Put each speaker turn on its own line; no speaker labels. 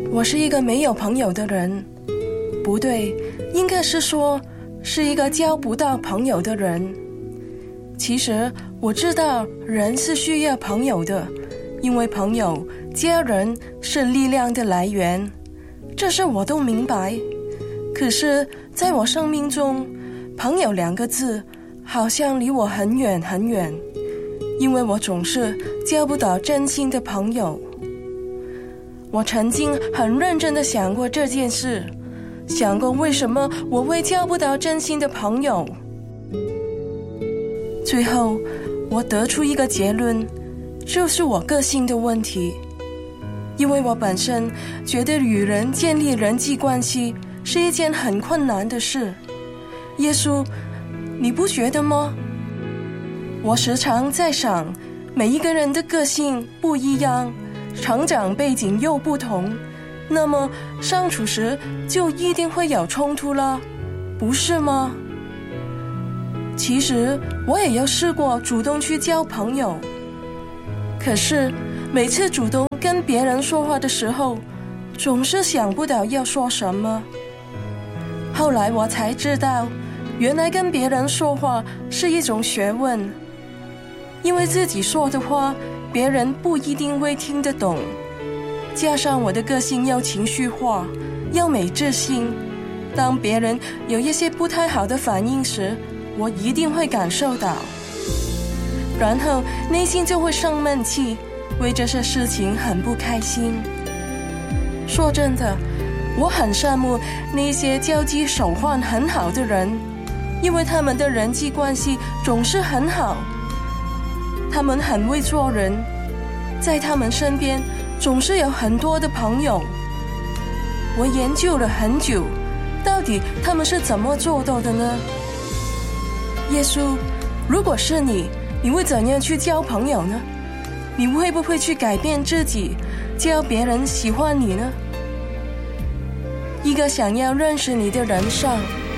我是一个没有朋友的人，不对，应该是说是一个交不到朋友的人。其实我知道人是需要朋友的，因为朋友、家人是力量的来源，这事我都明白。可是在我生命中，朋友2个字好像离我很远很远，因为我总是交不到真心的朋友。我曾经很认真地想过这件事，想过为什么我会交不到真心的朋友。最后我得出一个结论，就是我个性的问题。因为我本身觉得与人建立人际关系是一件很困难的事。耶稣，你不觉得吗？我时常在想，每一个人的个性不一样，成长背景又不同，那么相处时就一定会有冲突了，不是吗？其实我也有试过主动去交朋友，可是每次主动跟别人说话的时候，总是想不到要说什么。后来我才知道，原来跟别人说话是一种学问，因为自己说的话别人不一定会听得懂，加上我的个性又情绪化又没自信，当别人有一些不太好的反应时，我一定会感受到，然后内心就会生闷气，为这些事情很不开心。说真的，我很羡慕那些交际手腕很好的人，因为他们的人际关系总是很好，他们很会做人，在他们身边总是有很多的朋友。我研究了很久，到底他们是怎么做到的呢？耶稣，如果是你会怎样去交朋友呢？你会不会去改变自己，叫别人喜欢你呢？一个想要认识你的人上，